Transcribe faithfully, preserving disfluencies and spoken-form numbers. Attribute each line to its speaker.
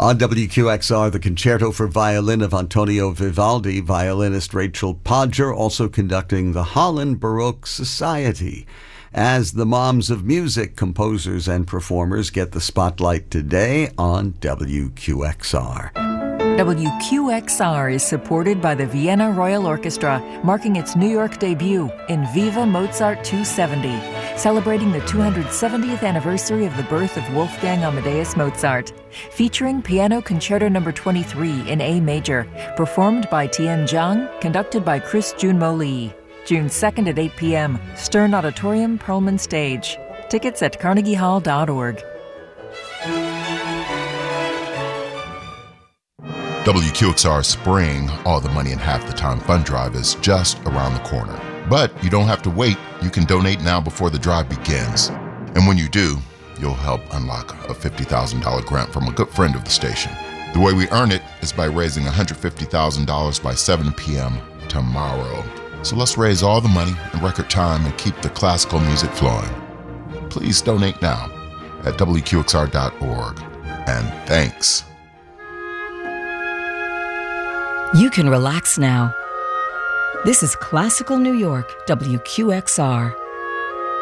Speaker 1: On W Q X R, the Concerto for Violin of Antonio Vivaldi, violinist Rachel Podger, also conducting the Holland Baroque Society. As the moms of music, composers and performers get the spotlight today on W Q X R.
Speaker 2: W Q X R is supported by the Vienna Royal Orchestra, marking its New York debut in Viva Mozart two seventy, celebrating the two hundred seventieth anniversary of the birth of Wolfgang Amadeus Mozart, featuring Piano Concerto number twenty-three in A major, performed by Tian Zhang, conducted by Chris Junmo Lee. June second at eight p.m., Stern Auditorium, Perlman Stage. Tickets at carnegie hall dot org.
Speaker 3: W Q X R Spring All the Money in Half the Time Fund Drive is just around the corner. But you don't have to wait. You can donate now before the drive begins. And when you do, you'll help unlock a fifty thousand dollars grant from a good friend of the station. The way we earn it is by raising one hundred fifty thousand dollars by seven p.m. tomorrow. So let's raise all the money in record time and keep the classical music flowing. Please donate now at W Q X R dot org. And thanks.
Speaker 4: You can relax now. This is Classical New York, W Q X R.